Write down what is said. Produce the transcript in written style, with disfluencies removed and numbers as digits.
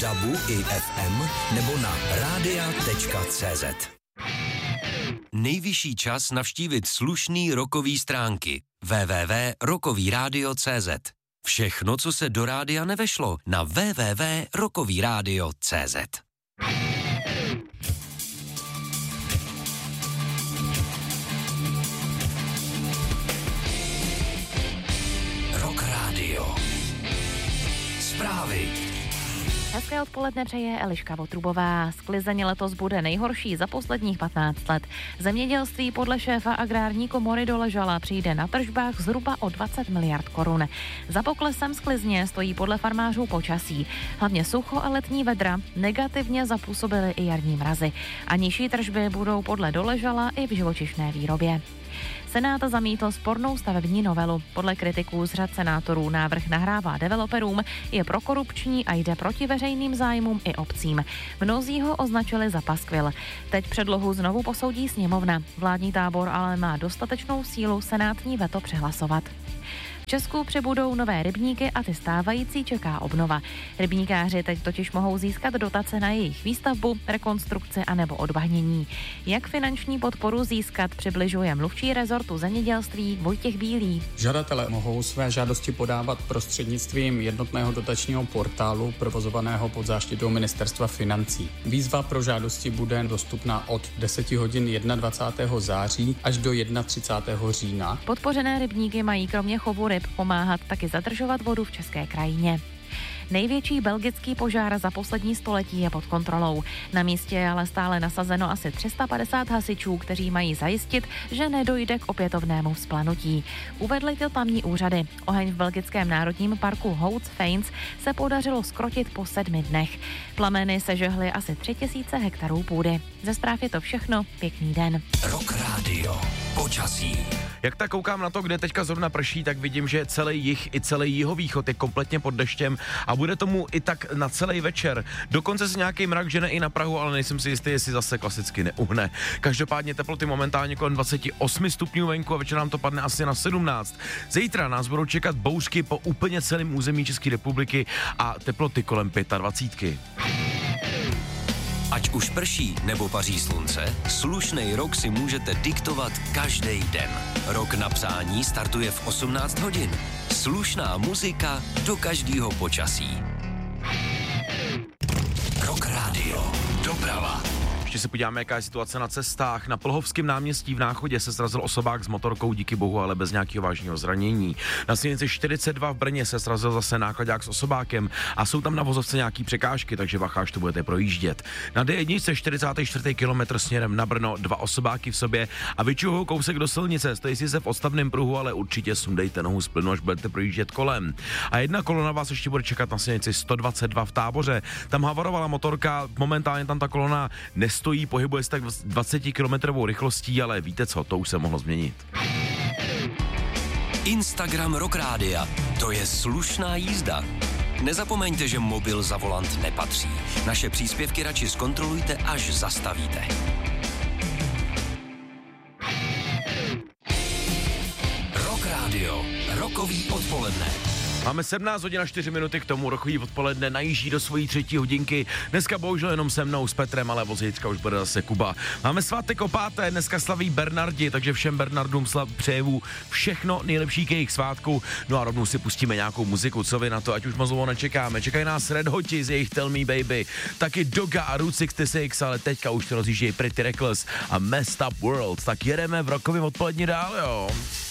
DABu i FM nebo na radia.cz. Nejvyšší čas navštívit slušný rockový stránky www.rockovyradio.cz. Všechno, co se do rádia nevešlo, na www.rockovyradio.cz. Rock Radio. Zprávy. Hezké odpoledne přeje Eliška Votrubová. Sklizeň letos bude nejhorší za posledních 15 let. Zemědělství podle šéfa agrární komory Doležala přijde na tržbách zhruba o 20 miliard korun. Za poklesem sklizně stojí podle farmářů počasí. Hlavně sucho a letní vedra negativně zapůsobily i jarní mrazy. A nižší tržby budou podle Doležala i v živočišné výrobě. Senát zamítl spornou stavební novelu. Podle kritiků z řad senátorů návrh nahrává developerům, je prokorupční a jde proti veřejným zájmům i obcím. Mnozí ho označili za paskvil. Teď předlohu znovu posoudí sněmovna. Vládní tábor ale má dostatečnou sílu senátní veto přehlasovat. V Česku přibudou nové rybníky a ty stávající čeká obnova. Rybníkáři teď totiž mohou získat dotace na jejich výstavbu, rekonstrukci a nebo odbahnění. Jak finanční podporu získat, přibližuje mluvčí rezortu zemědělství Vojtěch Bílý. Žadatelé mohou své žádosti podávat prostřednictvím jednotného dotačního portálu provozovaného pod záštitou Ministerstva financí. Výzva pro žádosti bude dostupná od 10 hodin 21. září až do 31. října. Podpořené rybníky mají kromě chovu ryb pomáhat taky zadržovat vodu v české krajině. Největší belgický požár za poslední století je pod kontrolou. Na místě je ale stále nasazeno asi 350 hasičů, kteří mají zajistit, že nedojde k opětovnému vzplanutí. Uvedly to tamní úřady. Oheň v belgickém národním parku Houts-Faens se podařilo zkrotit po 7 dnech. Plameny sežehly asi 3000 hektarů půdy. Ze zpráv je to všechno. Pěkný den. Rock Radio. Počasí. Jak tak koukám na to, kde teďka zrovna prší, tak vidím, že celý jih i celý jihovýchod je kompletně pod deštěm a bude tomu i tak na celý večer. Dokonce se nějaký mrak žene i na Prahu, ale nejsem si jistý, jestli zase klasicky neuhne. Každopádně teploty momentálně kolem 28 stupňů venku a večer nám to padne asi na 17. Zítra nás budou čekat bouřky po úplně celém území České republiky a teploty kolem 25. Ať už prší nebo paří slunce, slušnej rok si můžete diktovat každý den. Rok na přání startuje v 18 hodin. Slušná muzika do každého počasí. Rock Radio. Doprava. Ještě se podíváme, jaká je situace na cestách. Na Plhovském náměstí v Náchodě se srazil osobák s motorkou, díky bohu, ale bez nějakého vážného zranění. Na silnici 42 v Brně se srazil zase nákladák s osobákem a jsou tam na vozovce nějaký překážky, takže bacha, až to budete projíždět. Na D1 44. kilometr směrem na Brno 2 osobáky v sobě a vyčuhou kousek do silnice. Stojí si se v odstavném pruhu, ale určitě sundejte nohu z plynu, až budete projíždět kolem. A jedna kolona vás ještě bude čekat na silnici 122 v Táboře. Tam havarovala motorka, momentálně tam ta kolona stojí, pohybuje se tak 20 km rychlostí, ale víte co, to už se mohlo změnit. Instagram Rock Rádia. To je slušná jízda. Nezapomeňte, že mobil za volant nepatří. Naše příspěvky radši zkontrolujte, až zastavíte. Rock Radio. Rockový odpoledne. Máme 17 hodin a 4 minuty k tomu, rockový odpoledne najíždí do svojí 3. hodinky. Dneska bohužel jenom se mnou s Petrem, ale od zítřka už bude zase Kuba. Máme svátek o 5. Dneska slaví Bernardi, takže všem Bernardům přeju všechno nejlepší k jejich svátku. No a rovnou si pustíme nějakou muziku, co vy na to, ať už moc dlouho nečekáme. Čekají nás Red Hoti z jejich Tell Me Baby, taky Doga a Route 66, ale teďka už to rozjíždějí Pretty Reckless a Messed Up World. Tak jedeme v rockovém odpoledni dál, jo.